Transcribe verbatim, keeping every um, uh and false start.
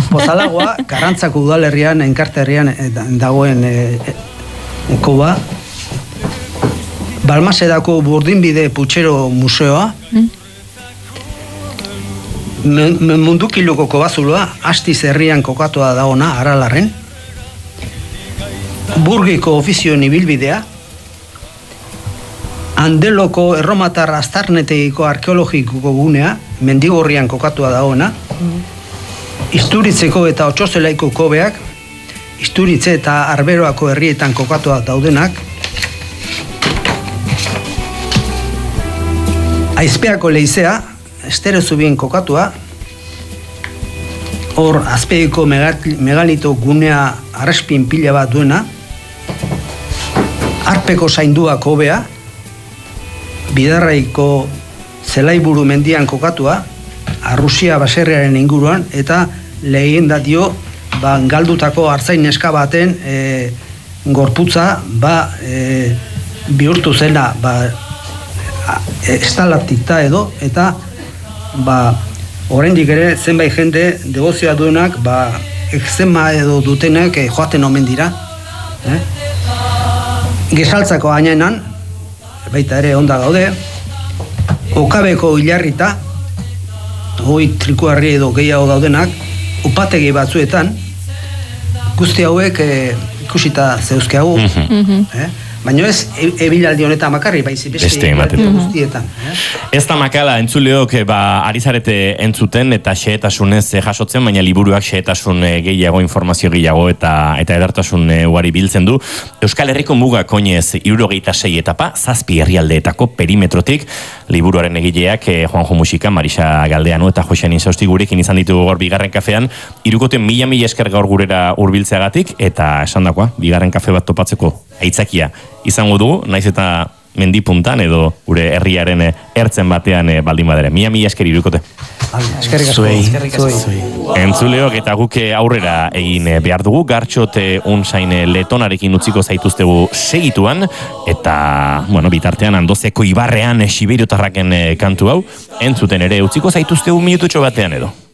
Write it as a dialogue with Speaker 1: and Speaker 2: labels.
Speaker 1: Pozalagoa, Karrantzako udalerrian, enkarterrian dagoen koba, Balmasedako Burdinbide Putxero Museoa, Mundukiloko kobazuloa, Astiz herrian kokatua dagoena, Aralarren, Burgiko ofizioen ibilbidea, Andeloko erromatar aztarnetegiko arkeologiko gunea, Mendigorrian kokatua dagoena, Isturitzeko eta Otxozelaiko kobeak, Isturitze eta Arberoako herrietan kokatua daudenak, Aizpeako leizea, Esterezubien kokatua, hor Azpeiko megalito gunea arrespin pila bat duena, Arpeko zaindua kobea, Bidarraiko Zelaiburu mendian kokatua, Arrusia baserriaren inguruan, eta lehenda dio, ba, galdutako artzain neska baten e, gorputza, ba, e, bihurtu zena, ba, estalaktita edo, eta, ba, oraindik ere, zenbait jende, degozioa duenak, ba, ekzema edo dutenak e, joaten omen dira. Eh? Gesaltzako ainenan, baita ere onda gaude, Okabeko hilarrita, hoi trikuarri edo gehiago daudenak, upategi batzuetan, guzti hauek e, ikusita zeuzkeagu, mm-hmm. eh? Baina ez, ebilaldi honetan makarri, baizi beste ebilaldi guztietan. Eh?
Speaker 2: Ez da makala, entzuleok, ba, ari zarete entzuten eta xehetasunez jasotzen, baina liburuak xehetasun gehiago, informazio gehiago eta eta edertasun ugari biltzen du. Euskal Herriko mugak oinez hirurogeita sei etapa, zazpi herrialdeetako perimetrotik, liburuaren egileak Juanjo Musika, Marisa Galdeano eta Joseanin Sausti gurekin izan ditugu gaur bigarren kafean, hirukote mila mila esker gaur gurera hurbiltzeagatik eta esandakoa, bigarren kafe bat topatzeko aitzakia izango dugu, naiz eta mendipuntan edo gure herriaren ertzen batean baldin badere. Mila mila esker hirukote.
Speaker 1: Eskerrik asko.
Speaker 2: Entzuleok eta guke aurrera egin behar dugu, Gartxote unzain letonarekin utziko zaituztegu segituan, eta, bueno, bitartean Andozeko ibarrean Sibiriotarraken kantu hau, entzuten ere utziko zaituztegu minututxo batean edo.